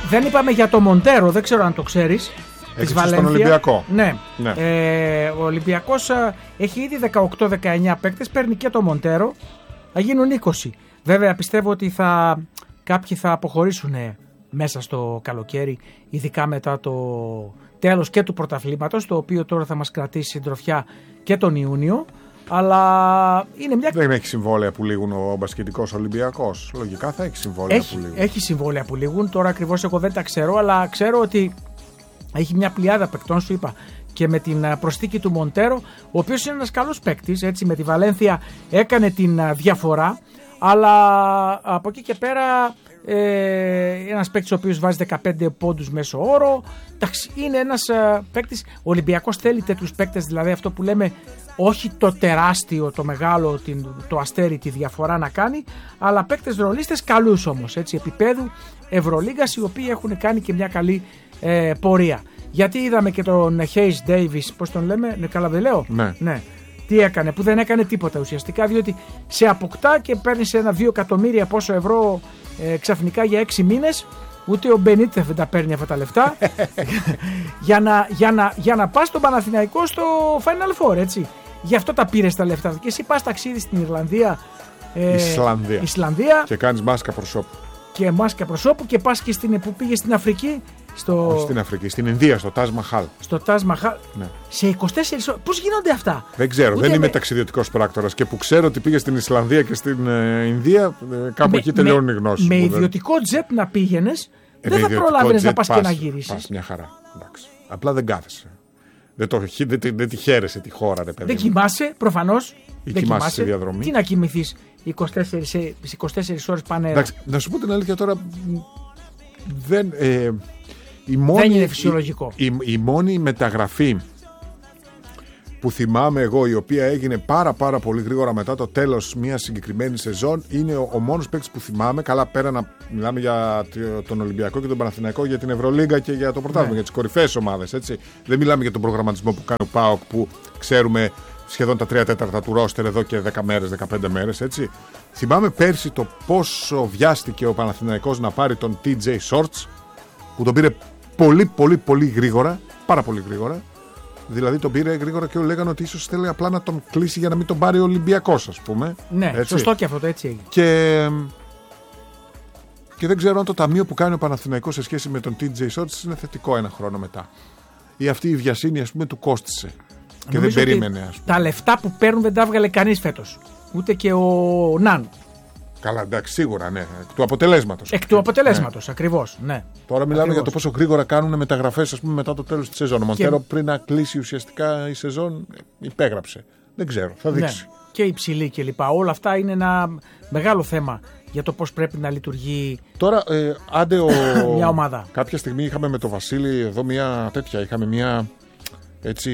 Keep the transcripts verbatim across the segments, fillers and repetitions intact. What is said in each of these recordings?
Δεν είπαμε για το Μοντέρο, δεν ξέρω αν το ξέρεις. Έχεις στον Ολυμπιακό. Ναι. ναι. Ε, ο Ολυμπιακός α, έχει ήδη δεκαοκτώ δεκαεννιά παίκτες, παίρνει και το Μοντέρο. Θα γίνουν είκοσι. Βέβαια πιστεύω ότι θα, κάποιοι θα αποχωρήσουν μέσα στο καλοκαίρι, ειδικά μετά το τέλος και του πρωταθλήματος, το οποίο τώρα θα μας κρατήσει συντροφιά και τον Ιούνιο. Αλλά είναι μια... Δεν έχει συμβόλαια που λήγουν ο μπασκετικός Ολυμπιακός. Λογικά θα έχει συμβόλαια έχει, που λήγουν. Έχει συμβόλαια που λήγουν. Τώρα ακριβώς εγώ δεν τα ξέρω, αλλά ξέρω ότι έχει μια πλειάδα παικτών, σου είπα. Και με την προσθήκη του Μοντέρο, ο οποίος είναι ένας καλός παίκτης, έτσι, με τη Βαλένθια έκανε την διαφορά. Αλλά από εκεί και πέρα ε, ένας παίκτης ο οποίος βάζει δεκαπέντε πόντους μέσο όρο. Εντάξει, είναι ένας ε, παίκτης. Ο Ολυμπιακός θέλει τέτοιους παίκτες, δηλαδή αυτό που λέμε, όχι το τεράστιο, το μεγάλο, την, το αστέρι, τη διαφορά να κάνει, αλλά παίκτες ρολίστες καλούς όμως, έτσι, επίπεδου Ευρωλίγκας, οι οποίοι έχουν κάνει και μια καλή ε, πορεία. Γιατί είδαμε και τον Hayes Davis, πώς τον λέμε, ναι, καλά δεν λέω. Ναι. ναι. Τι έκανε, που δεν έκανε τίποτα ουσιαστικά, διότι σε αποκτά και παίρνει ένα δύο εκατομμύρια πόσο ευρώ ε, ξαφνικά για έξι μήνες. Ούτε ο Μπενίτεφ δεν τα παίρνει αυτά τα λεφτά για, να, για, να, για να πας στον Παναθηναϊκό στο Final Four, έτσι. Γι' αυτό τα πήρες τα λεφτά. Και εσύ πας ταξίδι στην Ιρλανδία, ε, Ισλανδία. Ισλανδία και κάνεις μάσκα προσώπου. Και μάσκα προσώπου και πας και στην, που πήγες στην Αφρική. Στο... Όχι στην Αφρική, στην Ινδία, στο Τάζ Μαχάλ. Στο Τάζ Μαχάλ. Ναι. Σε είκοσι τέσσερις ώρες. Πώς γίνονται αυτά? Δεν ξέρω, Ούτε δεν με... είμαι ταξιδιωτικός πράκτορας και που ξέρω ότι πήγε στην Ισλανδία και στην ε, Ινδία, ε, κάπου με, εκεί τελειώνουν οι γνώσεις. Με μου, ιδιωτικό δεν... τζετ να πήγαινες, ε, δεν θα προλάβαινες να πας πας, και να γυρίσεις. Πας μια χαρά. Εντάξει. Απλά δεν κάθεσαι. Δεν, το, δεν, δεν, δεν τη χαίρεσαι τη χώρα, ρε παιδί. Δεν κοιμάσαι, προφανώς. Ή δεν κοιμάσαι στη διαδρομή. Τι να κοιμηθείς είκοσι τέσσερις, είκοσι τέσσερις ώρες πανέρα. Εντάξει, να σου πω την αλήθεια τώρα. Δεν, ε, η μόνη, δεν είναι φυσιολογικό. Η, η, η μόνη μεταγραφή που θυμάμαι εγώ, η οποία έγινε πάρα πάρα πολύ γρήγορα μετά το τέλος μιας συγκεκριμένης σεζόν, είναι ο, ο μόνος παίκτης που θυμάμαι. Καλά, πέρα να μιλάμε για τον Ολυμπιακό και τον Παναθηναϊκό, για την Ευρωλίγκα και για το πρωτάθλημα, ναι. για τις κορυφαίες ομάδες. Έτσι. Δεν μιλάμε για τον προγραμματισμό που κάνει ο ΠΑΟΚ, που ξέρουμε σχεδόν τα τρία τέταρτα του ρόστερ εδώ και δέκα μέρες, δεκαπέντε μέρες. Έτσι. Θυμάμαι πέρσι το πόσο βιάστηκε ο Παναθηναϊκός να πάρει τον τι τζέι Shorts, που τον πήρε πολύ πολύ πολύ γρήγορα, πάρα πολύ γρήγορα. Δηλαδή τον πήρε γρήγορα και λέγανε ότι ίσως θέλει απλά να τον κλείσει για να μην τον πάρει ο Ολυμπιακός, ας πούμε. Ναι, έτσι. Σωστό και αυτό, έτσι έγινε. Και, και δεν ξέρω αν το ταμείο που κάνει ο Παναθηναϊκός σε σχέση με τον τι τζέι Shorts είναι θετικό ένα χρόνο μετά. Ή αυτή η βιασύνη, ας πούμε, του κόστισε. Και νομίζω δεν περίμενε, ας πούμε. Τα λεφτά που παίρνουν δεν τα έβγαλε κανείς φέτος. Ούτε και ο Ναν. Καλά, εντάξει, σίγουρα, ναι. Εκ του αποτελέσματος. Εκ του αποτελέσματος, ναι. Ακριβώς. Ναι. Τώρα μιλάμε ακριβώς για το πόσο γρήγορα κάνουν μεταγραφές, ας πούμε, μετά το τέλος της σεζόν. Ο Μοντέρο και... πριν να κλείσει ουσιαστικά η σεζόν υπέγραψε. Δεν ξέρω, θα δείξει. Ναι. Και υψηλή κλπ. Όλα αυτά είναι ένα μεγάλο θέμα για το πώς πρέπει να λειτουργεί. Τώρα, ε, άντε ο... μια ομάδα. Κάποια στιγμή είχαμε με τον Βασίλη εδώ μια τέτοια. Είχαμε μια. Έτσι.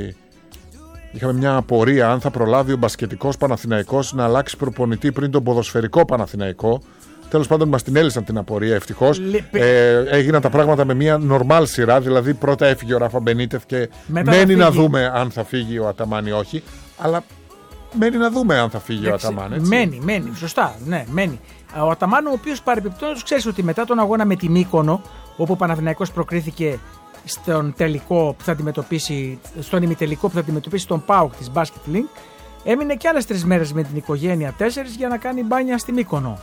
Είχαμε μια απορία αν θα προλάβει ο μπασκετικός Παναθηναϊκός να αλλάξει προπονητή πριν τον ποδοσφαιρικό Παναθηναϊκό. Τέλος πάντων, μας την έλυσαν την απορία, ευτυχώς. Ε, έγιναν τα πράγματα με μια νορμάλ σειρά. Δηλαδή, πρώτα έφυγε ο Ράφα Μπενίτεφ και μετά μένει να δούμε αν θα φύγει ο Αταμάν ή όχι. Αλλά μένει να δούμε αν θα φύγει Λέξη, ο Αταμάν. Έτσι. Μένει, μένει, σωστά. Ναι, μένει. Ο Αταμάν, ο οποίος παρεμπιπτόντως ξέρει ότι μετά τον αγώνα με τη Μύκονο, όπου ο Παναθηναϊκός προκρίθηκε στον τελικό που θα αντιμετωπίσει, στον ημιτελικό που θα αντιμετωπίσει τον ΠΑΟΚ της Basket Link, έμεινε και άλλες τρεις μέρες με την οικογένεια, τέσσερις, για να κάνει μπάνια στη Μύκονο.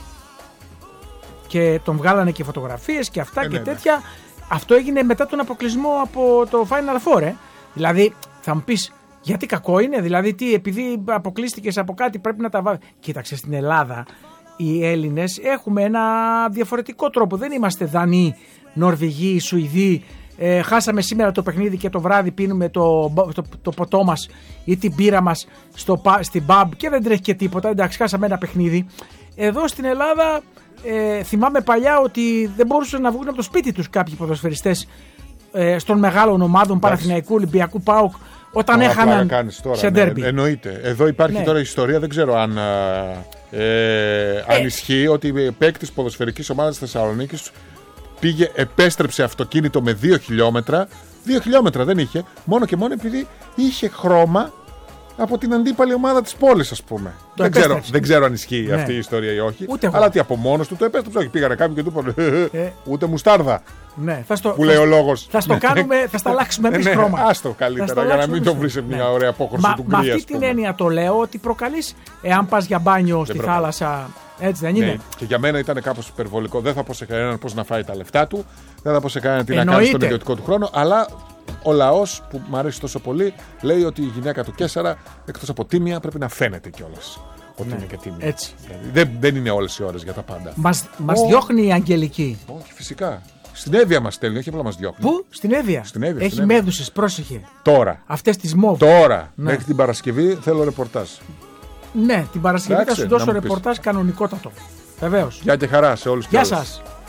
Και τον βγάλανε και φωτογραφίες και αυτά ε, και ναι, τέτοια. Ναι. Αυτό έγινε μετά τον αποκλεισμό από το Final Four. Ε. Δηλαδή, θα μου πεις, γιατί κακό είναι, δηλαδή, τι, επειδή αποκλείστηκες από κάτι πρέπει να τα βάλεις. Κοίταξε, στην Ελλάδα οι Έλληνες έχουμε ένα διαφορετικό τρόπο. Δεν είμαστε Δανείοι, Νορβηγοί, Σουηδοί. Ε, χάσαμε σήμερα το παιχνίδι και το βράδυ πίνουμε το, το, το ποτό μας ή την πύρα μας στο, στην pub και δεν τρέχει και τίποτα. Εντάξει, χάσαμε ένα παιχνίδι. Εδώ στην Ελλάδα ε, θυμάμαι παλιά ότι δεν μπορούσαν να βγουν από το σπίτι τους κάποιοι ποδοσφαιριστές ε, των μεγάλων ομάδων Παναθηναϊκού, Ολυμπιακού, ΠΑΟΚ, όταν Ά, έχαναν τώρα, σε ντέρμπι. Ναι, εννοείται. Εδώ υπάρχει ναι. τώρα ιστορία, δεν ξέρω αν, ε, ε, αν ισχύει, ότι παίκτης ποδοσφαιρικής ομάδας Θεσσαλονίκης πήγε, επέστρεψε αυτοκίνητο με δύο χιλιόμετρα. Δύο χιλιόμετρα δεν είχε, μόνο και μόνο επειδή είχε χρώμα από την αντίπαλη ομάδα της πόλης, ας πούμε. Δεν ξέρω, δεν ξέρω αν ισχύει ναι. αυτή η ιστορία ή όχι. Ούτε αλλά τι από μόνος του το επέστρεψε. Όχι, πήγανε κάποιοι και του είπαν ε, ούτε μουστάρδα. Ναι, θα στο, που λέει ο λόγος. Θα στο κάνουμε, θα στα αλλάξουμε εμείς ναι, χρώμα. Άστο καλύτερα για να μην το βρει σε μια ναι. ωραία απόκρουση Μα, του γκρι. Με αυτή την έννοια το λέω ότι προκαλείς εάν πας για μπάνιο δεν στη προκαλεί. Θάλασσα. Έτσι δεν είναι. Ναι. Και για μένα ήταν κάπως υπερβολικό. Δεν θα πω σε κανέναν πώς να φάει τα λεφτά του. Δεν θα πω σε κανέναν τι να κάνει στον ιδιωτικό του χρόνο. Αλλά ο λαός που μου αρέσει τόσο πολύ λέει ότι η γυναίκα του Κέσσαρα, εκτός από τίμια, πρέπει να φαίνεται κιόλας. Ότι ναι. είναι και τίμια. Έτσι. Δηλαδή, δεν, δεν είναι όλες οι ώρες για τα πάντα. Μας, μας oh. διώχνει η Αγγελική. Όχι, φυσικά. Στην Εύβοια μας στέλνει, όχι απλά μας διώχνει. Πού? Στην Εύβοια. Στην Εύβοια. Έχει μέδουσες, πρόσεχε. Τώρα. Αυτές τις μόβ. Τώρα. Ναι. Μέχρι την Παρασκευή θέλω ρεπορτάζ. Ναι, την Παρασκευή θα σου δώσω ρεπορτάζ κανονικότατο. Βεβαίως. Γεια και χαρά σε όλους. Γεια σας.